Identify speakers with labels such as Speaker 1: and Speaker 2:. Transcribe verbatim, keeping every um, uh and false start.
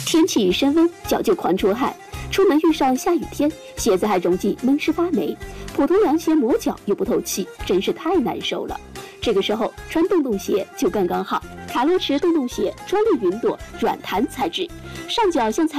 Speaker 1: 天气升温，脚就狂出汗，出门遇上下雨天，鞋子还容易闷湿发霉，普通凉鞋磨脚又不透气，真是太难受了。这个时候穿洞洞鞋就刚刚好，卡洛驰洞洞鞋专利云朵软弹材质，上脚像踩